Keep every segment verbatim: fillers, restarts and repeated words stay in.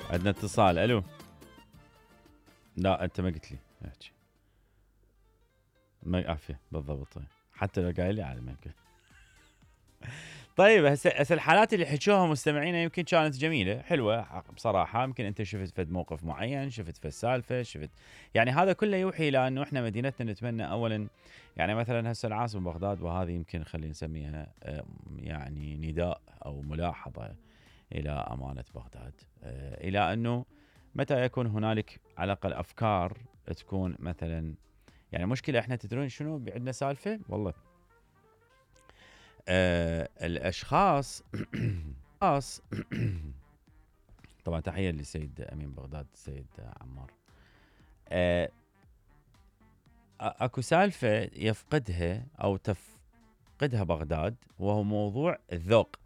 عندنا اتصال. الو. لا انت ما قلت لي احكي. ما عافيه بالضبط. حتى لو قايل لي على ما يمكن. طيب هسه هسه الحالات اللي حكوها مستمعينا يمكن كانت جميله حلوه بصراحه. يمكن انت شفت فد موقف معين، شفت فد سالفه، شفت يعني هذا كله يوحي الى انه احنا مدينتنا نتمنى اولا يعني مثلا هسه العاصمه بغداد، وهذه يمكن خلينا نسميها يعني نداء او ملاحظه الى امانه بغداد، الى انه متى يكون هنالك على الاقل افكار تكون مثلا يعني مشكله. احنا تدرون شنو عندنا سالفه والله. آه الاشخاص خاص طبعا تحيه للسيد امين بغداد السيد عمار. آه اكو سالفه يفقدها او تفقدها بغداد، وهو موضوع الذوق.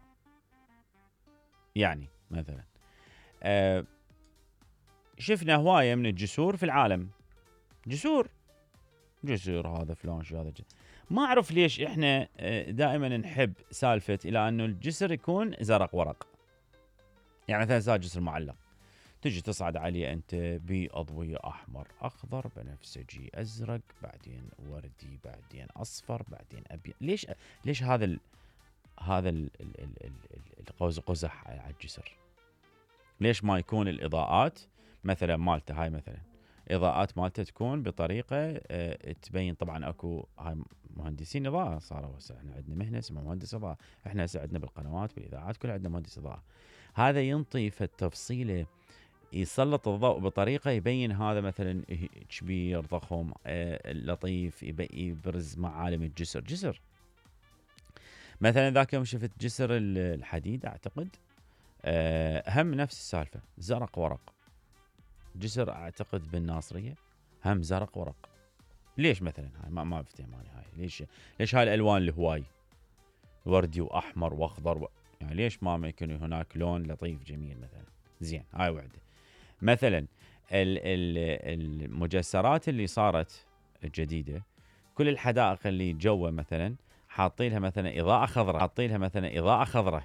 يعني مثلا آه شفنا هوايه من الجسور في العالم، جسور جسر هذا فلان شو هذا. ما اعرف ليش احنا دائما نحب سالفه الى انه الجسر يكون زرق ورق. يعني مثلا زاد جسر معلق، تجي تصعد عليه انت باضويه احمر اخضر بنفسجي ازرق بعدين وردي بعدين اصفر بعدين ابيض. ليش ليش هذا ال هذا ال ال ال ال القوس قزح على الجسر؟ ليش ما يكون الاضاءات مثلا مالته هاي مثلا اضاءات مالته تكون بطريقه أه تبين. طبعا اكو هاي مهندسين اضاءه صاروا هسه، احنا عندنا مهنه اسمها مهندس اضاءه، احنا هسه عندنا بالقنوات بالاذاعات كلها عندنا مهندس اضاءه. هذا ينطي التفصيله، يسلط الضوء بطريقه يبين هذا مثلا كبير ضخم أه لطيف، يبرز معالم الجسر. جسر مثلا ذاك يوم شفت جسر الحديد اعتقد أه هم نفس السالفه زرق ورق. جسر اعتقد بالناصريه هم زرق ورق. ليش مثلا هاي ما ما بفتهم انا هاي ليش ليش هاي الالوان الهواي وردي واحمر واخضر و... يعني ليش ما يكون هناك لون لطيف جميل مثلا. زين هاي وحده. مثلا ال ال المجسرات اللي صارت الجديده، كل الحدائق اللي جوا مثلا حاطين لها مثلا اضاءه خضراء، حاطين لها مثلا اضاءه خضراء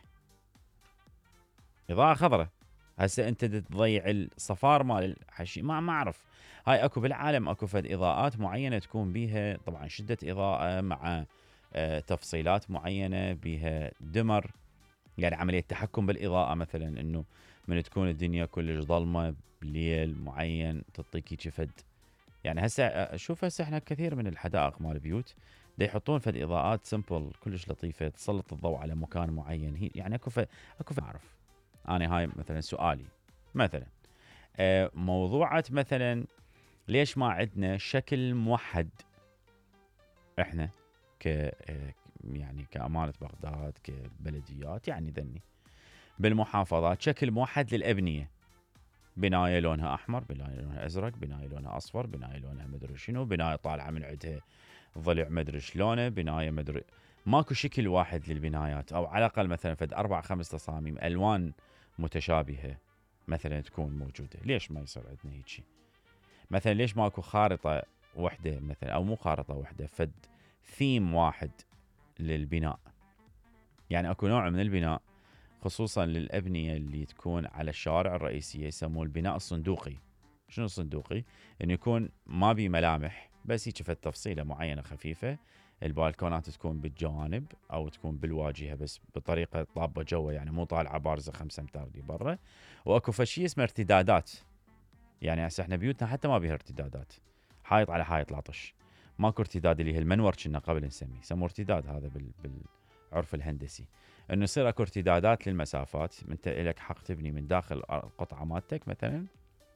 اضاءه خضراء. هسه انت تضيع الصفار مال الحشي. ما ما اعرف هاي اكو بالعالم اكو فد اضاءات معينه تكون بيها طبعا شده اضاءه مع آه تفصيلات معينه بيها دمر، يعني عمليه تحكم بالاضاءه مثلا انه من تكون الدنيا كلش ظلمه بليل معين تعطيك فد. يعني هسه شوف هسه احنا كثير من الحدائق مال البيوت دا يحطون فد اضاءات سمبل كلش لطيفه تسلط الضوء على مكان معين. هي يعني اكو فد اكو فد اعرف انا هاي مثلا سؤالي مثلا آه موضوعة مثلا ليش ما عندنا شكل موحد احنا ك آه يعني كأمانة بغداد كبلديات يعني ذني بالمحافظات شكل موحد للأبنية، بناية لونها أحمر، بناية لونها أزرق، بناية لونها أصفر، بناية لونها مدري شنو، بناية طالعة من عندها ضلع مدري شلونه، بناية مدري ماكو شكل واحد للبنايات، أو على الأقل مثلا فد أربع خمس تصاميم ألوان متشابهة مثلا تكون موجودة. ليش ما يصير عندنا هيك؟ مثلا ليش ماكو خارطة وحدة مثلا، أو مو خارطة وحدة فد ثيم واحد للبناء؟ يعني أكو نوع من البناء خصوصا للأبنية اللي تكون على الشوارع الرئيسية يسموه البناء الصندوقي. شنو الصندوقي؟ انه يكون ما بي ملامح بس هيك فد تفصيلة معينة خفيفة، البالكونات تكون بالجوانب او تكون بالواجهة بس بطريقة طابة جوا، يعني مو طالعة بارزة خمسة امتار دي برا. واكو فشي اسمه ارتدادات، يعني هسه احنا بيوتنا حتى ما بيها ارتدادات، حايط على حايط لاطش، ماكو ارتداد اللي هي المنور كنا قبل نسميه، يسموه ارتداد هذا بال بالعرف الهندسي، انه يصير اكو ارتدادات للمسافات. انت لك حق تبني من داخل القطعه مالتك مثلا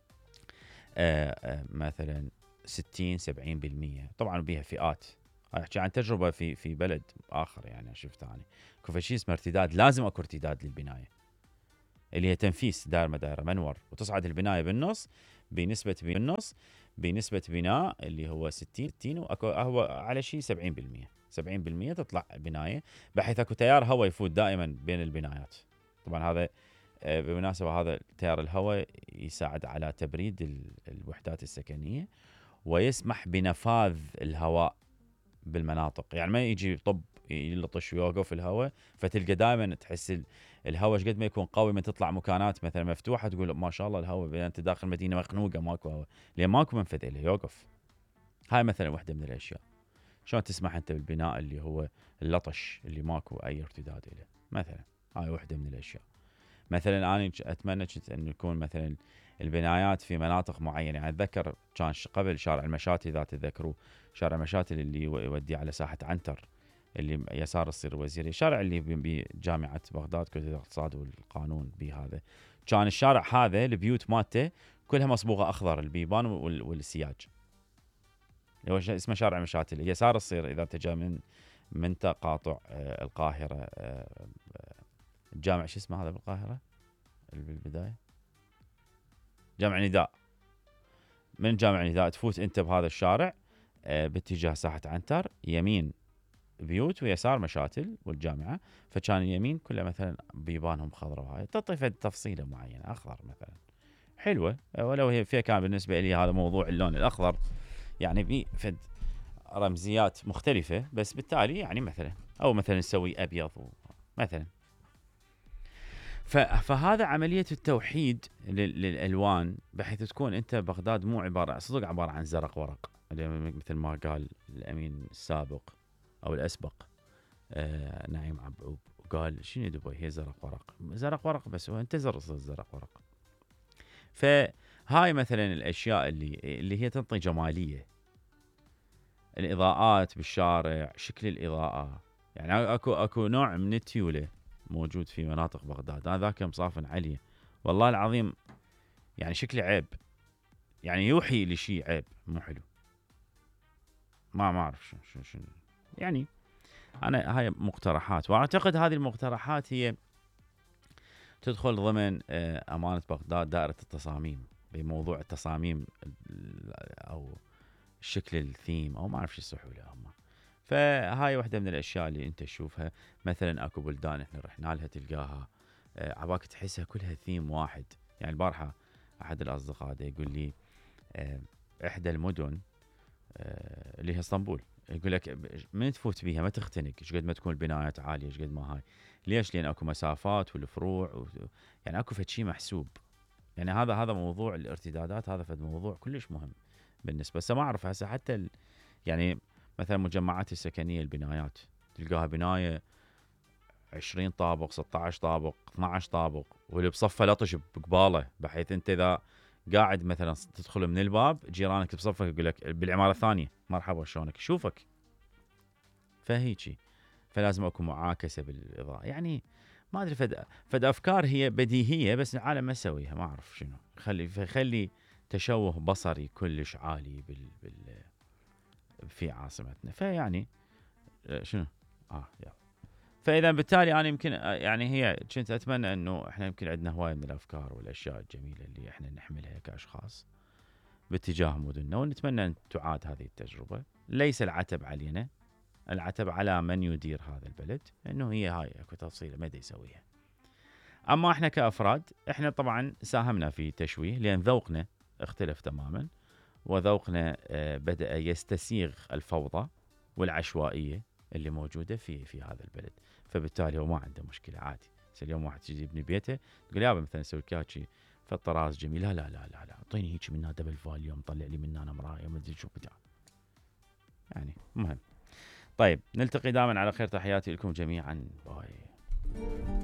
آآ آآ مثلا ستين سبعين بالمية، طبعا بيها فئات. احكي عن تجربه في في بلد اخر يعني شفتها انا، اكو شيء اسمه ارتداد، لازم اكو ارتداد للبنايه اللي هي تنفيس دائره مدايره منور، وتصعد البنايه بالنص بنسبه بالنص بنسبه بناء اللي هو ستين ستين، واكو هو على شيء سبعين بالمية سبعين بالمية تطلع بنايه، بحيث اكو تيار هواء يفوت دائما بين البنايات. طبعا هذا بالمناسبة هذا تيار الهواء يساعد على تبريد الوحدات السكنية ويسمح بنفاذ الهواء بالمناطق، يعني ما يجي طب يلطش ويوقف الهواء، فتلقى دائما تحس ال- الهواء ايش قد ما يكون قوي، من تطلع مكانات مثلا مفتوحه تقول ما شاء الله الهواء، بين انت داخل مدينه مخنوقه ماكو هواء، لان ماكو منفذ له يوقف. هاي مثلا واحده من الاشياء. شلون تسمح انت بالبناء اللي هو اللطش اللي ماكو اي ارتداد له مثلا؟ هاي واحده من الاشياء. مثلا انا اتمنى كنت ان يكون مثلا البنايات في مناطق معينه، يعني اتذكر كان قبل شارع المشاتي، اذا تتذكروا شارع المشاتي اللي يودي على ساحه عنتر، اللي يسار الصير الوزيري، الشارع اللي بجامعه بغداد كليه الاقتصاد والقانون بهذا، كان الشارع هذا البيوت مالته كلها مصبوغه اخضر، البيبان والسياج، اللي هو اسمه شارع المشاتي يسار الصير. اذا تجا من من تقاطع آه القاهره، آه الجامع شو اسمه هذا بالقاهره اللي بالبدايه، جامع نداء. من جامع نداء تفوت انت بهذا الشارع آه باتجاه ساحه عنتر، يمين بيوت ويسار مشاتل والجامعه، فكان اليمين كله مثلا بيبانهم خضراء، وهاي تعطي فد تفصيله معينه اخضر مثلا حلوه، ولو هي فيها كان بالنسبه لي هذا موضوع اللون الاخضر يعني بي فد رمزيات مختلفه، بس بالتالي يعني مثلا او مثلا نسوي ابيض مثلا. فهذا عمليه التوحيد للالوان، بحيث تكون انت بغداد مو عباره صدق عباره عن زرق ورق، مثل ما قال الامين السابق او الاسبق آه نعيم عبعوب، وقال شنو دبي هي زرق ورق، زرق ورق بس هو انت زرق ورق. فهاي مثلا الاشياء اللي اللي هي تعطي جماليه، الاضاءات بالشارع، شكل الاضاءه، يعني اكو اكو نوع من التيوله موجود في مناطق بغداد، هذاك مصافن عليه والله العظيم، يعني شكله عيب، يعني يوحي لشيء عيب مو حلو، ما ما اعرف شنو شنو شنو يعني. انا هاي مقترحات، واعتقد هذه المقترحات هي تدخل ضمن امانه بغداد دائره التصاميم، بموضوع التصاميم او الشكل الثيم او ما اعرف شو يصحوا له هم. فهاي واحده من الاشياء اللي انت تشوفها. مثلا اكو بلدان احنا رحنا لها تلقاها عباك تحسها كلها ثيم واحد. يعني البارحه احد الاصدقاء ده يقول لي احدى المدن اللي هي اسطنبول، يقول لك من تفوت بيها ما تختنق، ايش قد ما تكون البنايات عاليه، ايش قد ما هاي. ليش؟ لان اكو مسافات والفروع و... يعني اكو فد شيء محسوب. يعني هذا هذا موضوع الارتدادات، هذا فد موضوع كلش مهم بالنسبه. بس ما اعرف هسه حتى ال... يعني مثلا مجمعات السكنيه البنايات تلقاها بنايه عشرين طابق، ستة عشر طابق، اثنا عشر طابق، واللي بصفه لطش بقباله، بحيث انت اذا قاعد مثلا تدخل من الباب جيرانك بصفك يقول لك بالعماره الثانيه مرحبا شلونك يشوفك، فهيجي. فلازم اكو معاكسه بالاضاءه، يعني ما ادري فد فد افكار هي بديهيه بس العالم ما يسويها، ما اعرف شنو خلي خلي تشوه بصري كلش عالي بال, بال في عاصمتنا. فيعني شنو اه يلا. فاذا بالتالي انا يمكن يعني هي كنت اتمنى انه احنا يمكن عندنا هوايه من الافكار والاشياء الجميله اللي احنا نحملها كاشخاص باتجاه مدننا، ونتمنى ان تعاد هذه التجربه. ليس العتب علينا، العتب على من يدير هذا البلد، انه هي هاي اكو تفصيله ما يسويها. اما احنا كافراد احنا طبعا ساهمنا في تشويه، لان ذوقنا اختلف تماما، وذوقنا بدأ يستسيغ الفوضى والعشوائيه اللي موجوده في في هذا البلد. فبالتالي هو ما عنده مشكله عادي. اليوم واحد يجي يبني بيته تقول يابا مثلا نسوي كاتشي فالطراز جميل، لا لا لا لا لا اعطيني هيك منها دبل فاليوم، طلع لي منها انا مرايه ما ادري شو بتاع. يعني مهم. طيب نلتقي دائما على خير، تحياتي لكم جميعا، باي.